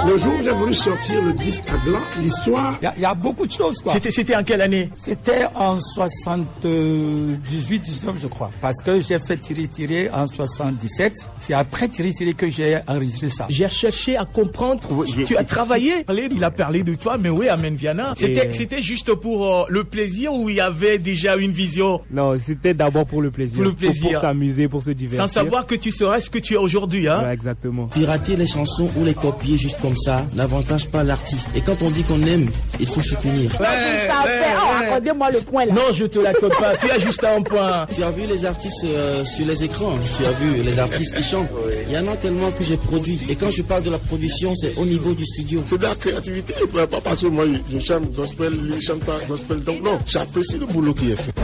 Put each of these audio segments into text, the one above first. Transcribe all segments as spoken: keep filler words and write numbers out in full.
Le jour où j'ai voulu sortir le disque à blanc, l'histoire... Il y, y a beaucoup de choses, quoi. C'était, c'était en quelle année? C'était en soixante-dix-huit dix-neuf, je crois. Parce que j'ai fait Tirer Tirer en soixante-dix-sept. C'est après Tirer Tirer que j'ai enregistré ça. J'ai cherché à comprendre. Oui, tu as travaillé. Il a parlé de toi, mais oui, Amen Viana. C'était, Et... c'était juste pour euh, le plaisir ou il y avait déjà une vision? Non, c'était d'abord pour le plaisir. Pour le plaisir. Pour, pour s'amuser, pour se divertir. Sans savoir que tu seras ce que tu es aujourd'hui, hein? Ouais, exactement. Pirater les chansons ou les copier juste comme ça n'avantage pas l'artiste. Et quand on dit qu'on aime, il faut soutenir. Ouais, ça ouais, fait. Oh, ouais. Accordez-moi le point là. Non, je te l'accorde pas. Tu as juste un point. Tu as vu les artistes euh, sur les écrans. Tu as vu les artistes qui chantent. Il y en a tellement que j'ai produit. Et quand je parle de la production, c'est au niveau du studio. C'est de la créativité. Pas parce que moi, je chante gospel, lui chante pas gospel. Donc non, j'apprécie le boulot qui est fait.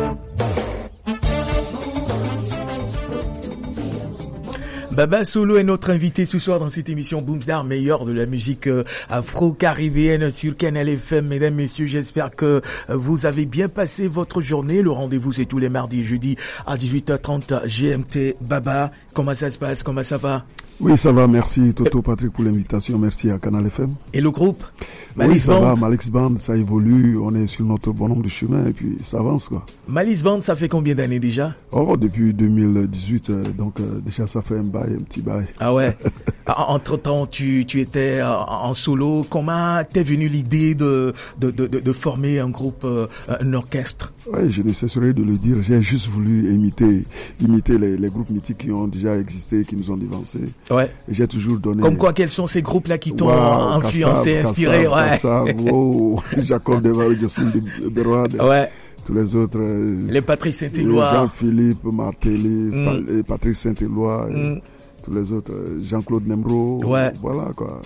Baba Solo est notre invité ce soir dans cette émission Boomstar, meilleure de la musique euh, afro-caribéenne sur Canal F M. Mesdames, messieurs, j'espère que euh, vous avez bien passé votre journée. Le rendez-vous, c'est tous les mardis et jeudis à dix-huit heures trente G M T. Baba, comment ça se passe? Comment ça va? Oui, ça va. Merci Toto Patrick pour l'invitation. Merci à Canal F M. Et le groupe? Malice oui, ça Band. va. Malice Band, ça évolue. On est sur notre bon nombre de chemins et puis ça avance, quoi. Malice Band, ça fait combien d'années déjà? Oh, depuis deux mille dix-huit. Euh, donc, euh, déjà, ça fait un bail, un petit bail. Ah ouais. Entre-temps, tu, tu étais en, en solo. Comment t'es venue l'idée de, de, de, de, de former un groupe, euh, un orchestre? Oui, je ne cesserai de le dire. J'ai juste voulu imiter, imiter les, les groupes mythiques qui ont déjà existé, qui nous ont devancés. Ouais. Et j'ai toujours donné. Comme quoi, quels sont ces groupes-là qui t'ont wow, influencé, Kassab, inspiré? Kassab, ouais. Kassab, wow, Jacob Devary, Jocelyne de, de Roy, de, ouais. tous les autres. Euh, les Patrick Saint-Éloi. Jean-Philippe Martelly, mm. et Patrick Saint-Éloi, mm. et tous les autres. Jean-Claude Nemro. Ouais. Voilà, quoi.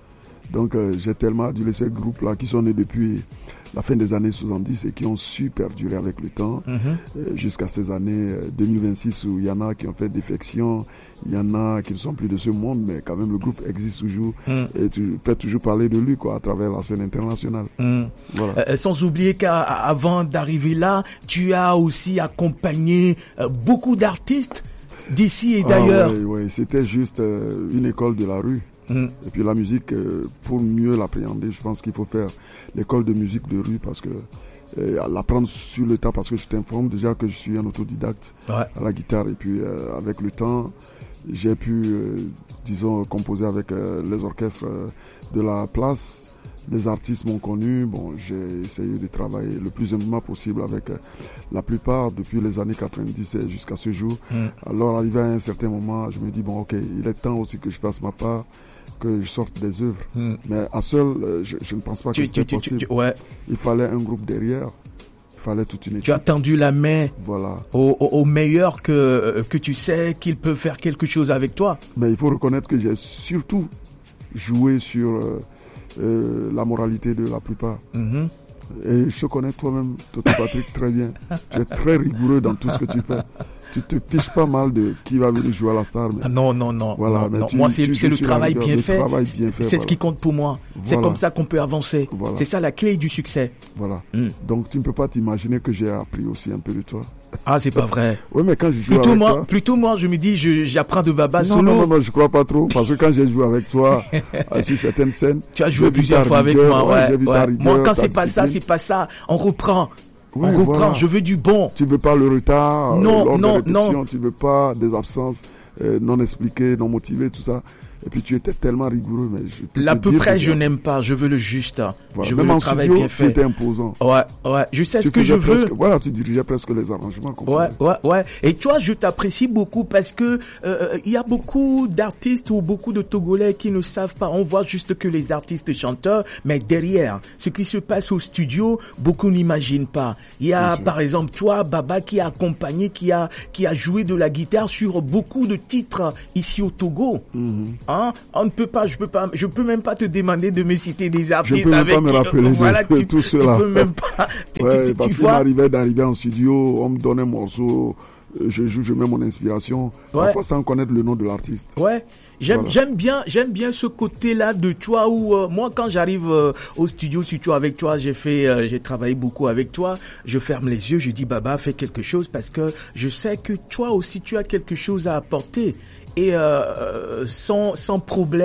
Donc, euh, j'ai tellement adulé ces groupes-là qui sont nés depuis la fin des années soixante-dix et qui ont su perdurer avec le temps mm-hmm. euh, jusqu'à ces années euh, deux mille vingt-six où il y en a qui ont fait défection, il y en a qui ne sont plus de ce monde, mais quand même le groupe existe toujours mm. et tu fais toujours parler de lui, quoi, à travers la scène internationale. Mm. Voilà. Euh, sans oublier qu'avant d'arriver là, tu as aussi accompagné euh, beaucoup d'artistes d'ici et d'ailleurs. Ah, oui, oui, c'était juste euh, une école de la rue. Mmh. Et puis la musique, euh, pour mieux l'appréhender, je pense qu'il faut faire l'école de musique de rue parce que euh, l'apprendre sur le tas, parce que je t'informe déjà que je suis un autodidacte ouais. à la guitare et puis euh, avec le temps j'ai pu euh, disons composer avec euh, les orchestres euh, de la place. Les artistes m'ont connu, bon, j'ai essayé de travailler le plus humblement possible avec euh, la plupart depuis les années quatre-vingt-dix jusqu'à ce jour. Mm. Alors arrivé à un certain moment, je me dis bon ok, il est temps aussi que je fasse ma part, que je sorte des œuvres. Mm. Mais à seul, euh, je, je ne pense pas tu, que c'était tu, possible. Tu, tu, ouais. Il fallait un groupe derrière. Il fallait toute une équipe. Tu as tendu la main voilà. au, au, au meilleur que, que tu sais qu'il peut faire quelque chose avec toi. Mais il faut reconnaître que j'ai surtout joué sur euh, euh, la moralité de la plupart. Mm-hmm. Et je connais toi-même, Toto Patrick, très bien. Tu es très rigoureux dans tout ce que tu fais. Tu te piches pas mal de qui va venir jouer à la star. Mais ah non, non, non. Voilà, non, mais non. Tu, moi, c'est, tu, c'est le travail bien, le fait. travail bien fait. C'est voilà. ce qui compte pour moi. Voilà. C'est comme ça qu'on peut avancer. Voilà. C'est ça la clé du succès. Voilà. Mm. Donc, tu ne peux pas t'imaginer que j'ai appris aussi un peu de toi. Ah, c'est pas vrai. Oui, mais quand je joue plutôt avec moi, toi... Plutôt moi, je me dis, je, j'apprends de Baba non, Solo. Non, non, non, je crois pas trop. Parce que quand j'ai joué avec toi, sur certaines scènes... Tu as joué plusieurs fois avec moi, ouais. ouais, ouais. Rigueur, moi, quand c'est pas ça, c'est pas ça. On reprend. Oui, on reprend, voilà. Je veux du bon. Tu veux pas le retard, non, euh, lors non, des répétitions, non. Tu veux pas des absences euh, non expliquées, non motivées, tout ça. Et puis tu étais tellement rigoureux, mais je peux l'à te peu dire près, que je n'aime pas. Je veux le juste. Voilà. Je Même veux en le travail studio, bien fait. C'était imposant. Ouais, ouais. Je sais tu ce que je presque, veux. Voilà, tu dirigeais presque les arrangements. Ouais, ouais, ouais. Et toi, je t'apprécie beaucoup parce que euh, il y a beaucoup d'artistes ou beaucoup de Togolais qui ne savent pas. On voit juste que les artistes chanteurs, mais derrière, ce qui se passe au studio, beaucoup n'imaginent pas. Il y a, par exemple, toi, Baba, qui a accompagné, qui a, qui a joué de la guitare sur beaucoup de titres ici au Togo. Mm-hmm. Hein? On ne peut pas, je peux pas, je peux même pas te demander de me citer des artistes. Je peux même avec pas me rappeler qui, de, voilà, de tu, tout cela. Tu peux même pas. Tu, ouais, tu, tu, parce tu qu'il vois? m'arrivait d'arriver en studio, on me donnait un morceau, je joue, je mets mon inspiration. Ouais. Parfois sans connaître le nom de l'artiste. Ouais. J'aime, voilà. j'aime bien, j'aime bien ce côté-là de toi où euh, moi quand j'arrive euh, au studio, surtout avec toi, j'ai fait, euh, j'ai travaillé beaucoup avec toi. Je ferme les yeux, je dis Baba, fais quelque chose parce que je sais que toi aussi tu as quelque chose à apporter. Et euh, sans sans problème,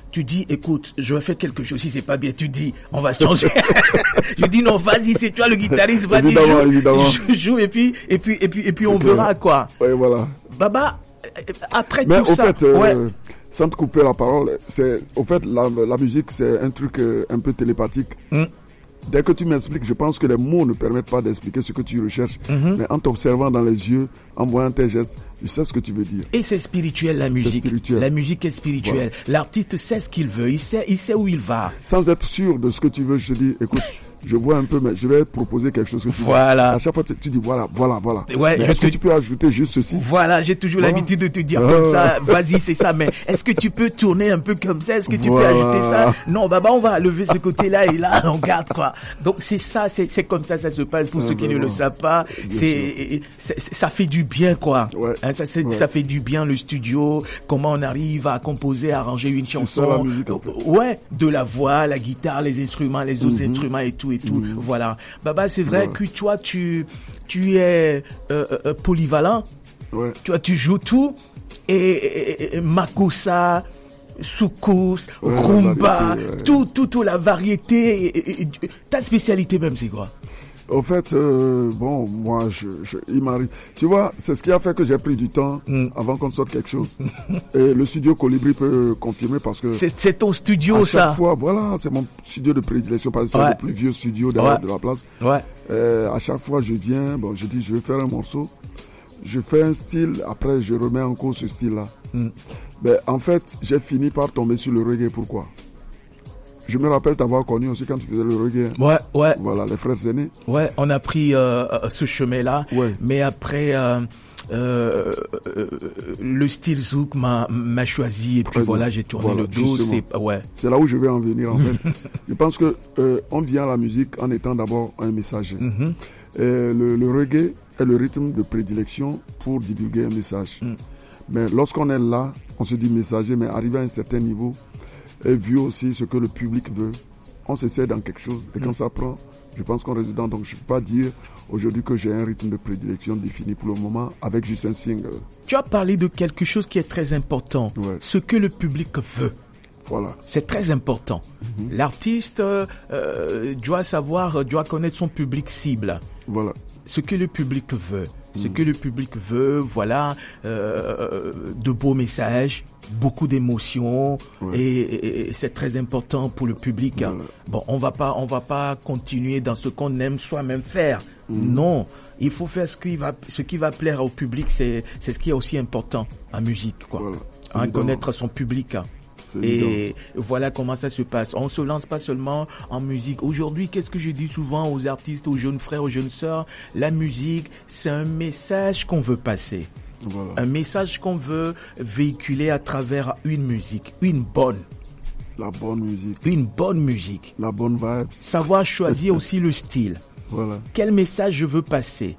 tu dis, écoute, je vais faire quelque chose, si c'est pas bien, tu dis, on va changer. Je dis, non, vas-y, c'est toi le guitariste, vas-y, évidemment, joue, évidemment. joue, joue, et puis, et puis, et puis, et puis on clair. verra, quoi. Oui, voilà. Baba, après Mais tout au ça, fait, euh, ouais. sans te couper la parole, c'est, au fait, la, la musique, c'est un truc euh, un peu télépathique. Mm. Dès que tu m'expliques, je pense que les mots ne permettent pas d'expliquer ce que tu recherches. Mm-hmm. Mais en t'observant dans les yeux, en voyant tes gestes, je sais ce que tu veux dire. Et c'est spirituel, la musique. Spirituel. La musique est spirituelle. Voilà. L'artiste sait ce qu'il veut, il sait, il sait où il va. Sans être sûr de ce que tu veux, je te dis, écoute, je vois un peu, mais je vais proposer quelque chose que tu voilà. veux. À chaque fois, tu, tu dis, voilà, voilà, voilà. Ouais, mais est-ce te... que tu peux ajouter juste ceci? Voilà, j'ai toujours voilà. l'habitude de te dire ah. comme ça, vas-y, c'est ça, mais est-ce que tu peux tourner un peu comme ça? Est-ce que tu voilà. peux ajouter ça? Non, bah, bah, on va lever ce côté-là et là, on garde, quoi. Donc, c'est ça, c'est, c'est comme ça, ça se passe. Pour ah, ceux qui ne bon. le savent pas, c'est, c'est, c'est, ça fait du bien, quoi. Ouais. Hein, ça, c'est, ouais. ça fait du bien, le studio, comment on arrive à composer, à arranger une chanson. Ça, la musique, en fait. Ouais, de la voix, la guitare, les instruments, les autres mm-hmm. instruments et tout et tout. Mm-hmm. Voilà. Baba, c'est vrai ouais. que toi, tu, tu es euh, euh, polyvalent. Ouais. Tu vois, tu joues tout. Et, et, et Makossa, Soukous, ouais, rumba, ouais. tout, tout, tout, la variété. Et, et, et, ta spécialité même, c'est quoi? Au fait, euh, bon, moi, je, je, il m'arrive. Tu vois, c'est ce qui a fait que j'ai pris du temps mm. avant qu'on sorte quelque chose. Et le studio Colibri peut confirmer parce que... C'est, c'est ton studio, à ça. chaque fois, voilà, c'est mon studio de prédilection parce que c'est ouais. le plus vieux studio de, ouais. de la place. Ouais. Euh, à chaque fois, je viens, bon, je dis, je vais faire un morceau. Je fais un style, après, je remets en cause ce style-là. Mm. Ben, en fait, j'ai fini par tomber sur le reggae. Pourquoi? Je me rappelle t'avoir connu aussi quand tu faisais le reggae. Ouais, ouais. Voilà, les frères aînés. Ouais, on a pris euh, ce chemin-là. Ouais. Mais après, euh, euh, euh, le style zouk m'a, m'a choisi et puis Très voilà, bien. j'ai tourné voilà, le dos. C'est, ouais. c'est là où je vais en venir en fait. Je pense que euh, on vient à la musique en étant d'abord un messager. Mm-hmm. Et le, le reggae est le rythme de prédilection pour divulguer un message. Mm. Mais lorsqu'on est là, on se dit messager, mais arrivé à un certain niveau, et vu aussi ce que le public veut, on s'essaie dans quelque chose. Et quand ça prend, je pense qu'on reste dedans. Donc je ne peux pas dire aujourd'hui que j'ai un rythme de prédilection défini pour le moment avec juste un single. Tu as parlé de quelque chose qui est très important. Ouais. Ce que le public veut. Voilà. C'est très important. Mm-hmm. L'artiste euh, doit savoir, doit connaître son public cible. Voilà. Ce que le public veut. Ce que le public veut, voilà, euh, de beaux messages, beaucoup d'émotions, ouais. et, et, et c'est très important pour le public. Voilà. Bon, on va pas, on va pas continuer dans ce qu'on aime soi-même faire. Mmh. Non, il faut faire ce qui va, ce qui va plaire au public. C'est, c'est ce qui est aussi important en musique, quoi. Voilà. En connaître son public. Et voilà comment ça se passe. On se lance pas seulement en musique. Aujourd'hui, qu'est-ce que je dis souvent aux artistes, aux jeunes frères, aux jeunes sœurs? La musique, c'est un message qu'on veut passer. Voilà. Un message qu'on veut véhiculer à travers une musique. Une bonne. La bonne musique. Une bonne musique. La bonne vibe. Savoir choisir aussi le style. Voilà. Quel message je veux passer?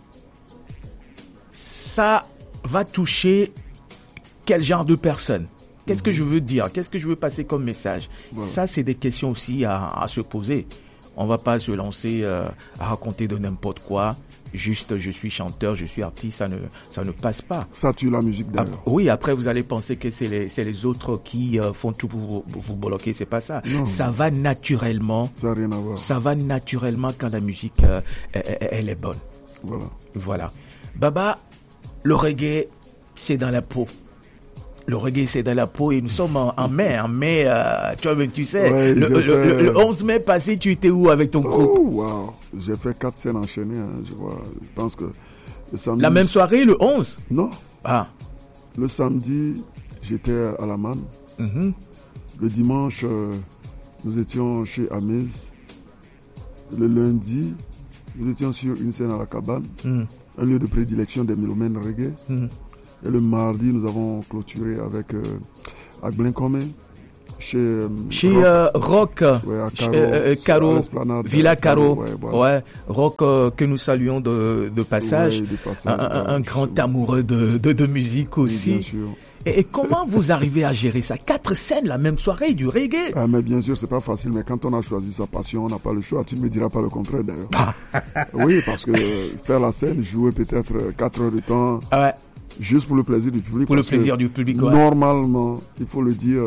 Ça va toucher quel genre de personne? Qu'est-ce que je veux dire? Qu'est-ce que je veux passer comme message? Voilà. Ça, c'est des questions aussi à, à se poser. On va pas se lancer euh, à raconter de n'importe quoi. Juste, je suis chanteur, je suis artiste, ça ne, ça ne passe pas. Ça tue la musique d'ailleurs. Après, oui, après vous allez penser que c'est les, c'est les autres qui euh, font tout pour vous, pour vous bloquer. C'est pas ça. Non. Ça va naturellement. Ça n'a rien à voir. Ça va naturellement quand la musique euh, elle, elle est bonne. Voilà. Voilà. Baba, le reggae, c'est dans la peau. Le reggae, c'est dans la peau et nous sommes en, en mai. En mai, euh, tu vois, tu sais, ouais, le, le, fait... le, le onze mai passé, tu étais où avec ton groupe? Oh, wow. J'ai fait quatre scènes enchaînées. Hein, je, vois. je pense que le samedi... La même soirée, le onze? Non. Ah. Le samedi, j'étais à la Manne. Mm-hmm. Le dimanche, euh, nous étions chez Amise. Le lundi, nous étions sur une scène à la Cabane, mm. un lieu de prédilection des mélomènes reggae. Mm. Et le mardi, nous avons clôturé avec euh, à Blincomé, chez, euh, chez Rock, euh, Rock ouais, à Caro, euh, Caro Villa Caro, ouais, voilà. ouais, Rock euh, que nous saluons de, de passage, ouais, de passage un, un, un grand amoureux de, de, de musique aussi. Oui, bien sûr. Et, et comment vous arrivez à gérer ça? Quatre scènes la même soirée, du reggae? Ah, mais bien sûr, c'est pas facile, mais quand on a choisi sa passion, on n'a pas le choix. Tu ne me diras pas le contraire d'ailleurs. Ah. Oui, parce que faire la scène, jouer peut-être quatre heures de temps. Ah ouais. Juste pour le plaisir du public. Pour le plaisir du public, ouais. Normalement, il faut le dire,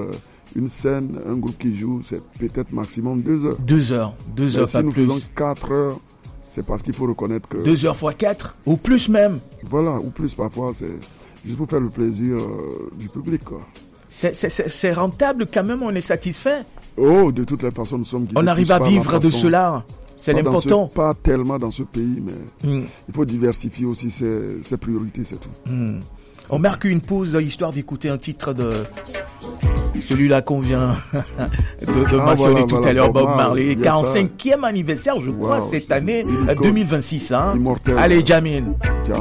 une scène, un groupe qui joue, c'est peut-être maximum deux heures. Deux heures, deux Mais heures, si pas nous plus. faisons quatre heures, c'est parce qu'il faut reconnaître que... Deux heures fois quatre, ou plus même. Voilà, ou plus parfois, c'est juste pour faire le plaisir euh, du public, quoi. C'est, c'est, c'est, c'est rentable quand même, on est satisfait. Oh, de toutes les façons, nous sommes guidés. On arrive tous à par la vivre de façon. cela. C'est Pas dans l'important. ce- Pas tellement dans ce pays, mais Mm. il faut diversifier aussi ses, ses priorités, c'est tout. Mm. On marque une pause histoire d'écouter un titre de celui-là qu'on vient de, de Ah, mentionner voilà, tout voilà, à l'heure, Bob Bob Marley. Marley. Il y a ça. quarante-cinquième anniversaire, je crois, Wow. cette année Il est euh, deux mille vingt-six. Hein. immortel. Allez, Jamil.